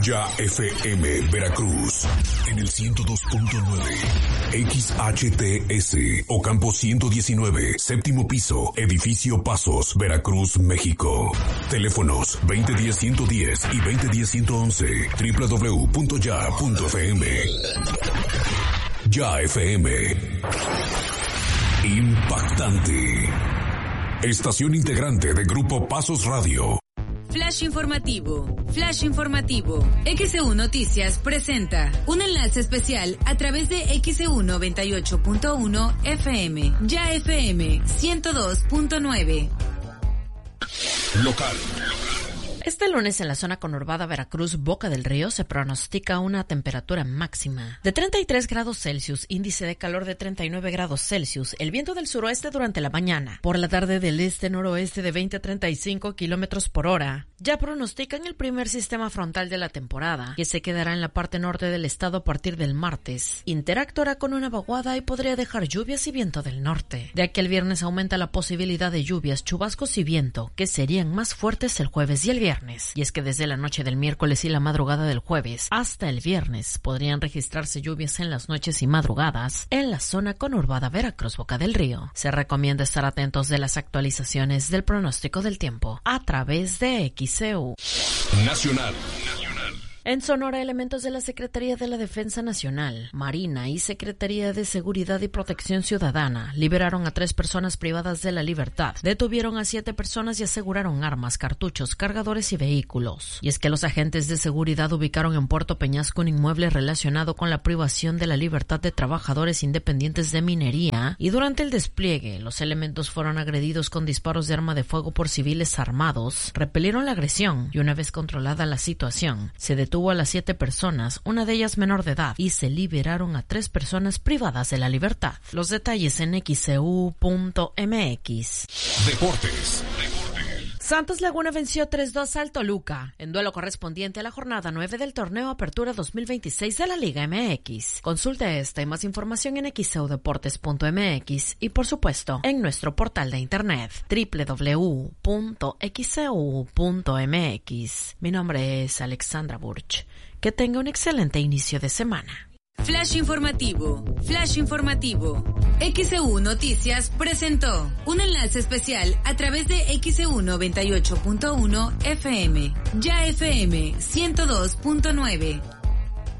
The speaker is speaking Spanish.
Ya FM Veracruz en el 102.9, XHTS Ocampo 119, séptimo piso, edificio Pasos, Veracruz, México. Teléfonos 2010-110 y 2010-111, www.ya.fm. Ya FM. Impactante. Estación integrante de Grupo Pasos Radio. Flash informativo. Flash informativo. XEU Noticias presenta un enlace especial a través de XEU 98.1 FM. Ya FM 102.9. Local. Este lunes en la zona conurbada Veracruz-Boca del Río se pronostica una temperatura máxima de 33 grados Celsius, índice de calor de 39 grados Celsius, el viento del suroeste durante la mañana, por la tarde del este-noroeste de 20 a 35 kilómetros por hora. Ya pronostican el primer sistema frontal de la temporada, que se quedará en la parte norte del estado a partir del martes. Interactuará con una vaguada y podría dejar lluvias y viento del norte. De aquí al viernes aumenta la posibilidad de lluvias, chubascos y viento, que serían más fuertes el jueves y el viernes. Y es que desde la noche del miércoles y la madrugada del jueves hasta el viernes podrían registrarse lluvias en las noches y madrugadas en la zona conurbada Veracruz-Boca del Río. Se recomienda estar atentos de las actualizaciones del pronóstico del tiempo a través de XEU. Nacional. En Sonora, elementos de la Secretaría de la Defensa Nacional, Marina y Secretaría de Seguridad y Protección Ciudadana liberaron a 3 personas privadas de la libertad, detuvieron a 7 personas y aseguraron armas, cartuchos, cargadores y vehículos. Y es que los agentes de seguridad ubicaron en Puerto Peñasco un inmueble relacionado con la privación de la libertad de trabajadores independientes de minería, y durante el despliegue, los elementos fueron agredidos con disparos de arma de fuego por civiles armados, repelieron la agresión y una vez controlada la situación, se detuvo a las 7 personas, una de ellas menor de edad, y se liberaron a 3 personas privadas de la libertad. Los detalles en xeu.mx. Deportes. Santos Laguna venció 3-2 al Toluca, en duelo correspondiente a la jornada 9 del torneo Apertura 2026 de la Liga MX. Consulte esta y más información en xeudeportes.mx y, por supuesto, en nuestro portal de internet www.xeu.mx. Mi nombre es Alexandra Burch. Que tenga un excelente inicio de semana. Flash informativo. Flash informativo. XEU Noticias presentó un enlace especial a través de XEU 98.1 FM. Ya FM 102.9.